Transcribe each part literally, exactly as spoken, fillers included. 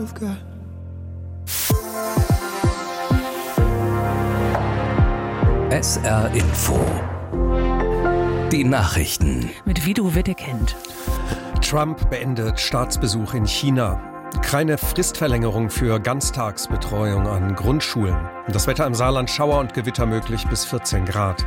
you've got. S R Info. Die Nachrichten. Mit Vido Wittekind. Trump beendet Staatsbesuch in China. Keine Fristverlängerung für Ganztagsbetreuung an Grundschulen. Das Wetter im Saarland: Schauer und Gewitter möglich bis vierzehn Grad.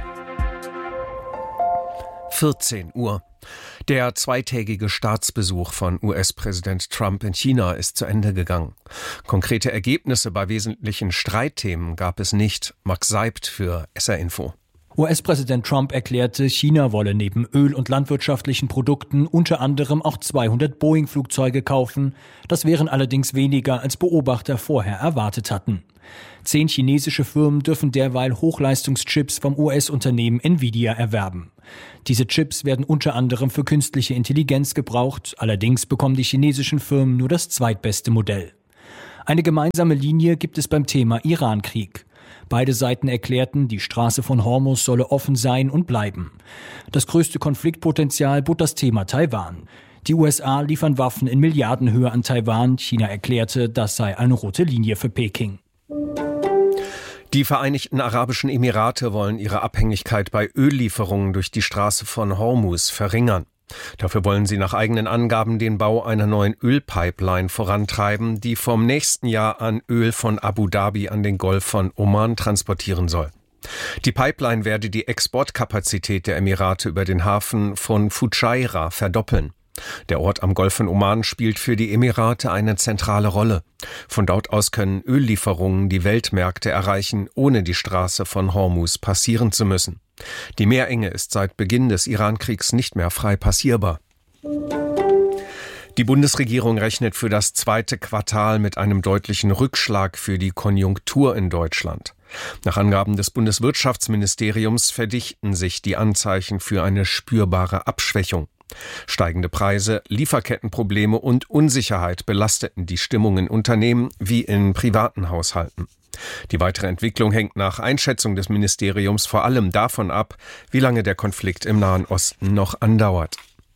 vierzehn Uhr. Der zweitägige Staatsbesuch von U S-Präsident Trump in China ist zu Ende gegangen. Konkrete Ergebnisse bei wesentlichen Streitthemen gab es nicht. Max Seibt für S R Info. U S-Präsident Trump erklärte, China wolle neben Öl- und landwirtschaftlichen Produkten unter anderem auch zweihundert Boeing-Flugzeuge kaufen. Das wären allerdings weniger, als Beobachter vorher erwartet hatten. Zehn chinesische Firmen dürfen derweil Hochleistungschips vom U S-Unternehmen Nvidia erwerben. Diese Chips werden unter anderem für künstliche Intelligenz gebraucht. Allerdings bekommen die chinesischen Firmen nur das zweitbeste Modell. Eine gemeinsame Linie gibt es beim Thema Iran-Krieg. Beide Seiten erklärten, die Straße von Hormuz solle offen sein und bleiben. Das größte Konfliktpotenzial bot das Thema Taiwan. Die U S A liefern Waffen in Milliardenhöhe an Taiwan. China erklärte, das sei eine rote Linie für Peking. Die Vereinigten Arabischen Emirate wollen ihre Abhängigkeit bei Öllieferungen durch die Straße von Hormuz verringern. Dafür wollen sie nach eigenen Angaben den Bau einer neuen Ölpipeline vorantreiben, die vom nächsten Jahr an Öl von Abu Dhabi an den Golf von Oman transportieren soll. Die Pipeline werde die Exportkapazität der Emirate über den Hafen von Fujairah verdoppeln. Der Ort am Golf von Oman spielt für die Emirate eine zentrale Rolle. Von dort aus können Öllieferungen die Weltmärkte erreichen, ohne die Straße von Hormuz passieren zu müssen. Die Meerenge ist seit Beginn des Iran-Kriegs nicht mehr frei passierbar. Die Bundesregierung rechnet für das zweite Quartal mit einem deutlichen Rückschlag für die Konjunktur in Deutschland. Nach Angaben des Bundeswirtschaftsministeriums verdichten sich die Anzeichen für eine spürbare Abschwächung. Steigende Preise, Lieferkettenprobleme und Unsicherheit belasteten die Stimmung in Unternehmen wie in privaten Haushalten. Die weitere Entwicklung hängt nach Einschätzung des Ministeriums vor allem davon ab, wie lange der Konflikt im Nahen Osten noch andauert.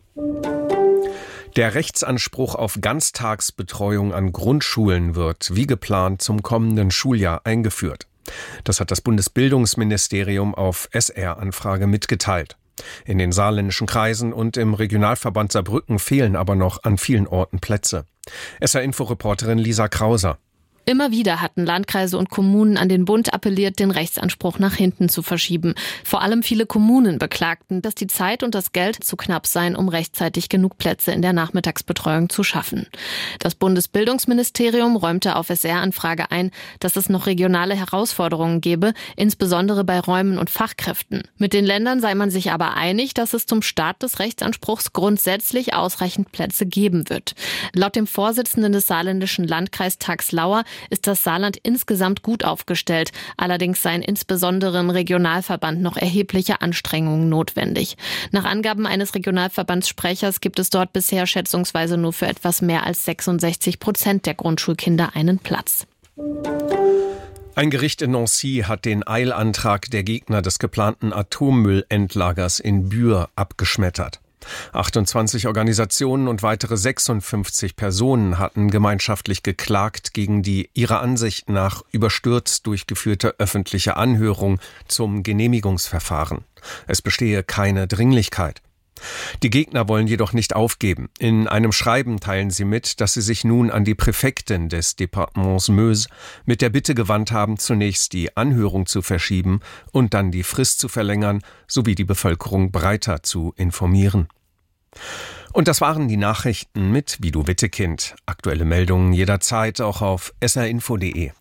Der Rechtsanspruch auf Ganztagsbetreuung an Grundschulen wird, wie geplant, zum kommenden Schuljahr eingeführt. Das hat das Bundesbildungsministerium auf S R-Anfrage mitgeteilt. In den saarländischen Kreisen und im Regionalverband Saarbrücken fehlen aber noch an vielen Orten Plätze. S R-Info-Reporterin Lisa Krauser. Immer wieder hatten Landkreise und Kommunen an den Bund appelliert, den Rechtsanspruch nach hinten zu verschieben. Vor allem viele Kommunen beklagten, dass die Zeit und das Geld zu knapp seien, um rechtzeitig genug Plätze in der Nachmittagsbetreuung zu schaffen. Das Bundesbildungsministerium räumte auf S R-Anfrage ein, dass es noch regionale Herausforderungen gebe, insbesondere bei Räumen und Fachkräften. Mit den Ländern sei man sich aber einig, dass es zum Start des Rechtsanspruchs grundsätzlich ausreichend Plätze geben wird. Laut dem Vorsitzenden des saarländischen Landkreistags Lauer ist das Saarland insgesamt gut aufgestellt. Allerdings seien insbesondere im Regionalverband noch erhebliche Anstrengungen notwendig. Nach Angaben eines Regionalverbandssprechers gibt es dort bisher schätzungsweise nur für etwas mehr als sechsundsechzig Prozent der Grundschulkinder einen Platz. Ein Gericht in Nancy hat den Eilantrag der Gegner des geplanten Atommüllendlagers in Bühr abgeschmettert. achtundzwanzig Organisationen und weitere sechsundfünfzig Personen hatten gemeinschaftlich geklagt gegen die ihrer Ansicht nach überstürzt durchgeführte öffentliche Anhörung zum Genehmigungsverfahren. Es bestehe keine Dringlichkeit. Die Gegner wollen jedoch nicht aufgeben. In einem Schreiben teilen sie mit, dass sie sich nun an die Präfektin des Departements Meuse mit der Bitte gewandt haben, zunächst die Anhörung zu verschieben und dann die Frist zu verlängern, sowie die Bevölkerung breiter zu informieren. Und das waren die Nachrichten mit Vido Wittekind. Aktuelle Meldungen jederzeit auch auf s r info punkt d e.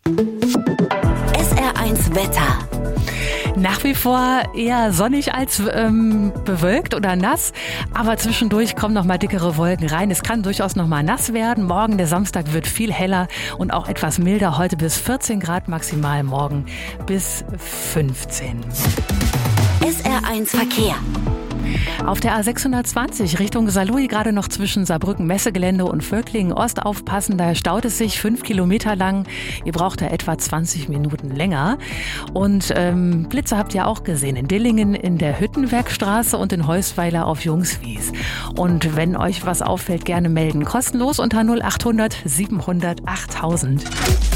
S R eins Wetter. Nach wie vor eher sonnig als ähm, bewölkt oder nass, aber zwischendurch kommen noch mal dickere Wolken rein. Es kann durchaus noch mal nass werden. Morgen, der Samstag, wird viel heller und auch etwas milder. Heute bis vierzehn Grad maximal, morgen bis fünfzehn. S R eins Verkehr. Auf der A sechshundertzwanzig Richtung Saarlouis gerade noch zwischen Saarbrücken Messegelände und Völklingen Ost aufpassen. Da staut es sich fünf Kilometer lang. Ihr braucht da etwa zwanzig Minuten länger. Und ähm, Blitze habt ihr auch gesehen. In Dillingen in der Hüttenwerkstraße und in Heusweiler auf Jungswies. Und wenn euch was auffällt, gerne melden. Kostenlos unter null achthundert siebenhundert achttausend.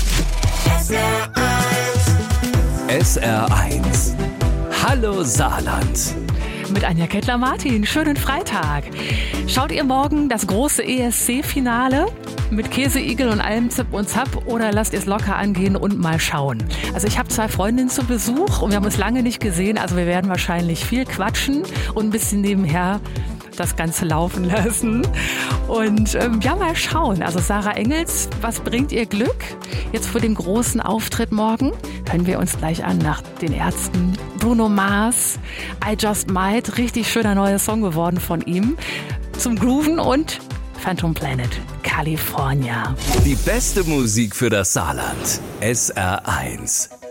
S R eins. Hallo Saarland. Mit Anja Kettler-Martin. Schönen Freitag. Schaut ihr morgen das große E S C-Finale mit Käseigel und allem Zip und Zap oder lasst ihr es locker angehen und mal schauen? Also ich habe zwei Freundinnen zu Besuch und wir haben uns lange nicht gesehen. Also wir werden wahrscheinlich viel quatschen und ein bisschen nebenher das Ganze laufen lassen. Und ähm, ja, mal schauen. Also Sarah Engels, was bringt ihr Glück? Jetzt vor dem großen Auftritt morgen hören wir uns gleich an nach den Ärzten. Bruno Mars, I Just Might, richtig schöner neuer Song geworden von ihm. Zum Grooven und Phantom Planet, California. Die beste Musik für das Saarland. S R eins.